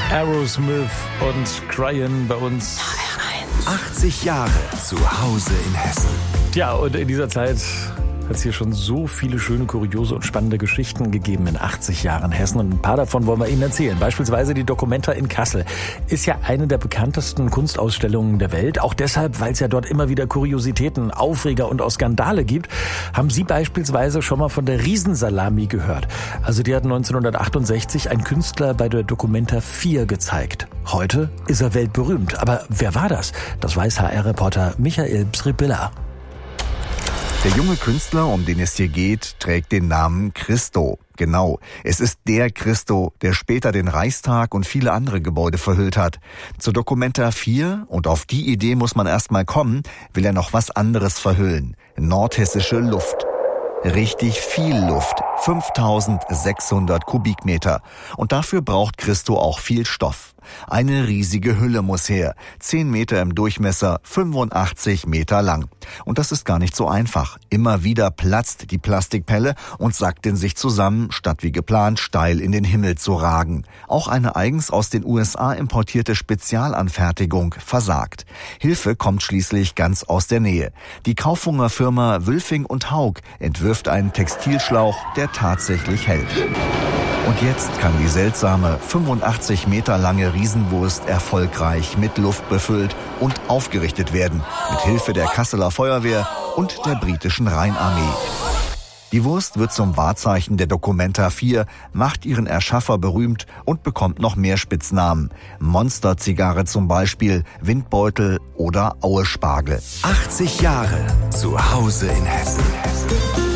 Aerosmith und Cryin bei uns. 80 Jahre zu Hause in Hessen. Tja, und in dieser Zeit hat es hier schon so viele schöne, kuriose und spannende Geschichten gegeben in 80 Jahren Hessen. Und ein paar davon wollen wir Ihnen erzählen. Beispielsweise die Documenta in Kassel. Ist ja eine der bekanntesten Kunstausstellungen der Welt. Auch deshalb, weil es ja dort immer wieder Kuriositäten, Aufreger und auch Skandale gibt. Haben Sie beispielsweise schon mal von der Riesensalami gehört? Also die hat 1968 ein Künstler bei der Documenta 4 gezeigt. Heute ist er weltberühmt. Aber wer war das? Das weiß HR-Reporter Michael Psripilla. Der junge Künstler, um den es hier geht, trägt den Namen Christo. Genau, es ist der Christo, der später den Reichstag und viele andere Gebäude verhüllt hat. Zur Documenta 4, und auf die Idee muss man erst mal kommen, will er noch was anderes verhüllen. Nordhessische Luft. Richtig viel Luft, 5600 Kubikmeter. Und dafür braucht Christo auch viel Stoff. Eine riesige Hülle muss her, 10 Meter im Durchmesser, 85 Meter lang. Und das ist gar nicht so einfach. Immer wieder platzt die Plastikpelle und sackt in sich zusammen, statt wie geplant steil in den Himmel zu ragen. Auch eine eigens aus den USA importierte Spezialanfertigung versagt. Hilfe kommt schließlich ganz aus der Nähe. Die Kaufhunger Firma Wülfing & Haug entwirft einen Textilschlauch, der tatsächlich hält. Und jetzt kann die seltsame 85 Meter lange Riesenwurst erfolgreich mit Luft befüllt und aufgerichtet werden, mit Hilfe der Kasseler Feuerwehr und der britischen Rheinarmee. Die Wurst wird zum Wahrzeichen der Documenta 4, macht ihren Erschaffer berühmt und bekommt noch mehr Spitznamen. Monsterzigarre zum Beispiel, Windbeutel oder Aue Spargel. 80 Jahre zu Hause in Hessen.